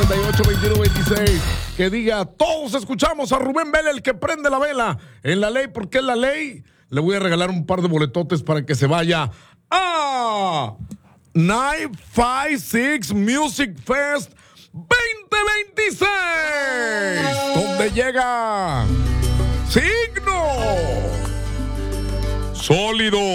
488-2126. Que diga, todos escuchamos a Rubén Vela, el que prende la vela en la ley, porque es la ley. Le voy a regalar un par de boletotes para que se vaya a 956 Music Fest 2026, donde llega Signo Sólido.